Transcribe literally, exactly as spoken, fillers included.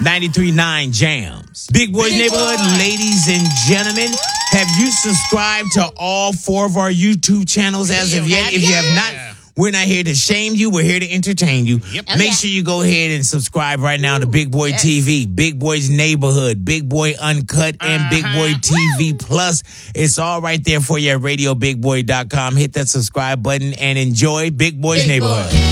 ninety-three point nine Jams. Big Boys Neighborhood, ladies and gentlemen, have you subscribed to all four of our YouTube channels as of yet? If you have not, we're not here to shame you. We're here to entertain you. Yep. Make sure you go ahead and subscribe right now to Big Boy T V, Big Boys Neighborhood, Big Boy Uncut, and Big Boy T V Plus. It's all right there for you at radio big boy dot com. Hit that subscribe button and enjoy Big Boys Neighborhood.